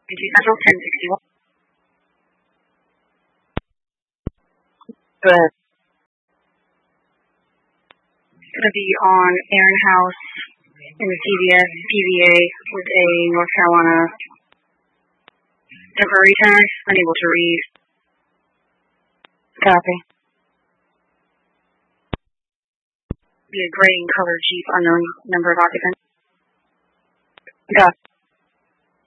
Central 1061. Go ahead. It's going to be on Aaron House in the CVS PVA with a North Carolina temporary tag, unable to read. Copy. Be a gray and colored Jeep, unknown number of occupants. Copy.